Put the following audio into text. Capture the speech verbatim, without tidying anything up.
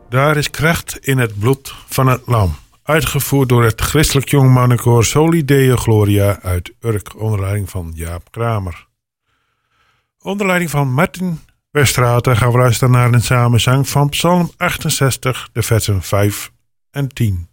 Daar is kracht in het bloed van het lam. Uitgevoerd door het christelijk jongmannenkoor Soli Deo Gloria uit Urk, onder leiding van Jaap Kramer. Onder leiding van Martin Westraten gaan we luisteren naar een samenzang van Psalm achtenzestig, de versen vijf en tien.